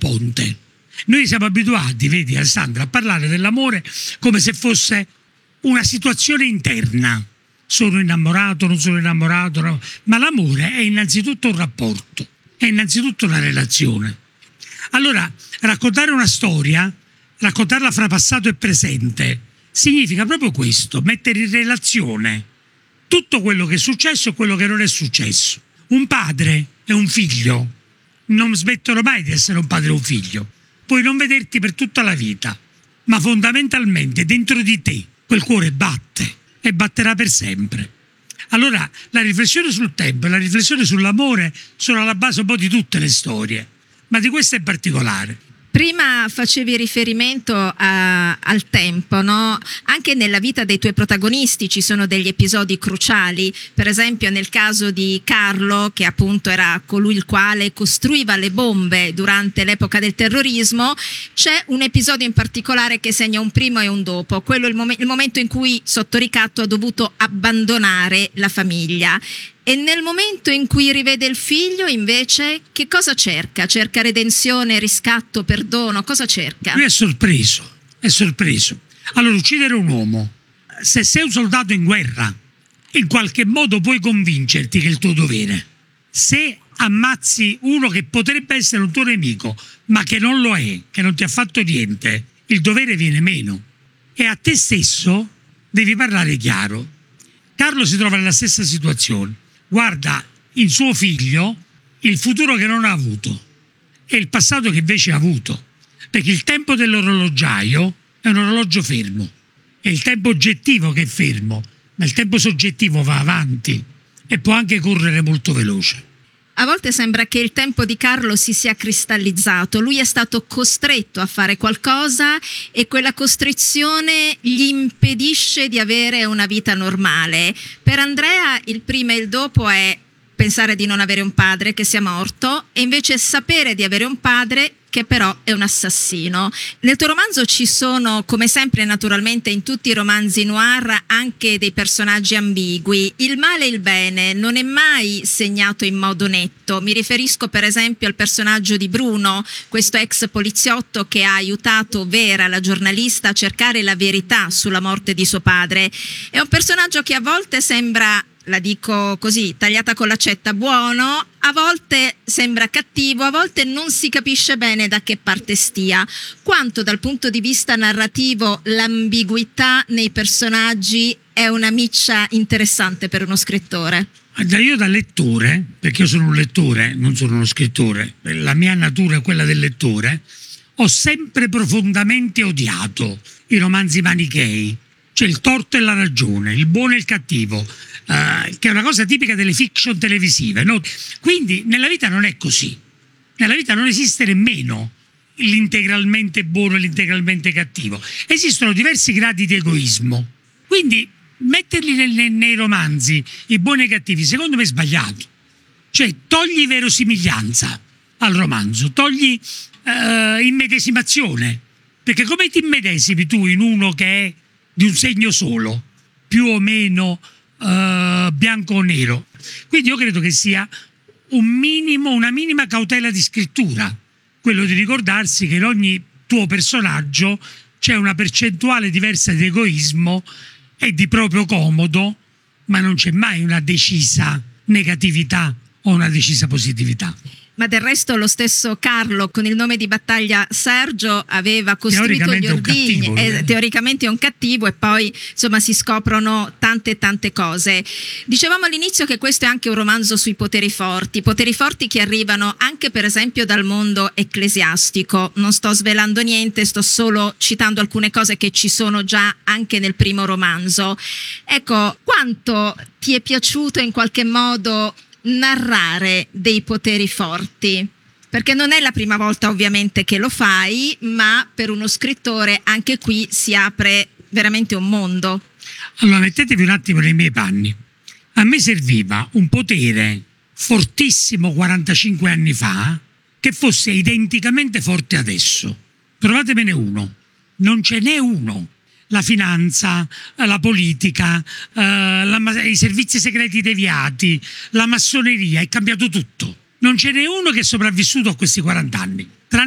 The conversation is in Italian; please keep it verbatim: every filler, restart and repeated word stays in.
ponte. Noi siamo abituati, vedi Alessandra, a parlare dell'amore come se fosse una situazione interna. Sono innamorato, non sono innamorato, no. Ma l'amore è innanzitutto un rapporto, è innanzitutto una relazione. Allora, raccontare una storia, raccontarla fra passato e presente, significa proprio questo, mettere in relazione tutto quello che è successo e quello che non è successo. Un padre e un figlio non smettono mai di essere un padre e un figlio. Puoi non vederti per tutta la vita, ma fondamentalmente dentro di te quel cuore batte e batterà per sempre. Allora la riflessione sul tempo e la riflessione sull'amore sono alla base un po' di tutte le storie, ma di questa in particolare. Prima facevi riferimento a, al tempo, no? Anche nella vita dei tuoi protagonisti ci sono degli episodi cruciali, per esempio nel caso di Carlo, che appunto era colui il quale costruiva le bombe durante l'epoca del terrorismo, c'è un episodio in particolare che segna un prima e un dopo, quello è il, mom- il momento in cui sotto ricatto ha dovuto abbandonare la famiglia. E nel momento in cui rivede il figlio, invece, che cosa cerca? Cerca redenzione, riscatto, perdono? Cosa cerca? Lui è sorpreso, è sorpreso. Allora, uccidere un uomo, se sei un soldato in guerra, in qualche modo puoi convincerti che è il tuo dovere. Se ammazzi uno che potrebbe essere un tuo nemico, ma che non lo è, che non ti ha fatto niente, il dovere viene meno. E a te stesso devi parlare chiaro. Carlo si trova nella stessa situazione. Guarda in suo figlio il futuro che non ha avuto e il passato che invece ha avuto, perché il tempo dell'orologiaio è un orologio fermo, è il tempo oggettivo che è fermo, ma il tempo soggettivo va avanti e può anche correre molto veloce. A volte sembra che il tempo di Carlo si sia cristallizzato, lui è stato costretto a fare qualcosa e quella costrizione gli impedisce di avere una vita normale. Per Andrea il prima e il dopo è pensare di non avere un padre che sia morto e invece sapere di avere un padre che però è un assassino. Nel tuo romanzo ci sono, come sempre naturalmente in tutti i romanzi noir, anche dei personaggi ambigui. Il male e il bene non è mai segnato in modo netto. Mi riferisco per esempio al personaggio di Bruno, questo ex poliziotto che ha aiutato Vera, la giornalista, a cercare la verità sulla morte di suo padre. È un personaggio che a volte sembra, la dico così, tagliata con l'accetta, buono, a volte sembra cattivo, a volte non si capisce bene da che parte stia. Quanto dal punto di vista narrativo l'ambiguità nei personaggi è una miccia interessante per uno scrittore? Io da lettore, perché io sono un lettore, non sono uno scrittore, la mia natura è quella del lettore, ho sempre profondamente odiato i romanzi manichei, cioè il torto e la ragione, il buono e il cattivo, Uh, che è una cosa tipica delle fiction televisive, no? Quindi nella vita non è così, nella vita non esiste nemmeno l'integralmente buono e l'integralmente cattivo, esistono diversi gradi di egoismo, quindi metterli nei, nei, nei romanzi i buoni e i cattivi secondo me è sbagliato, cioè togli verosimiglianza al romanzo, togli uh, immedesimazione, perché come ti immedesimi tu in uno che è di un segno solo, più o meno Uh, bianco o nero? Quindi io credo che sia un minimo, una minima cautela di scrittura, quello di ricordarsi che in ogni tuo personaggio c'è una percentuale diversa di egoismo e di proprio comodo, ma non c'è mai una decisa negatività o una decisa positività. Ma del resto lo stesso Carlo, con il nome di battaglia Sergio, aveva costruito gli ordigni, cattivo, eh, teoricamente è un cattivo, e poi insomma si scoprono tante tante cose. Dicevamo all'inizio che questo è anche un romanzo sui poteri forti, poteri forti che arrivano anche per esempio dal mondo ecclesiastico. Non sto svelando niente, sto solo citando alcune cose che ci sono già anche nel primo romanzo. Ecco, quanto ti è piaciuto in qualche modo narrare dei poteri forti? Perché non è la prima volta ovviamente che lo fai, ma per uno scrittore anche qui si apre veramente un mondo. Allora mettetevi un attimo nei miei panni. A me serviva un potere fortissimo quarantacinque anni fa che fosse identicamente forte adesso. Trovatemene uno. Non ce n'è uno. La finanza, la politica, eh, la, i servizi segreti deviati, la massoneria, è cambiato tutto. Non ce n'è uno che è sopravvissuto a questi quaranta anni.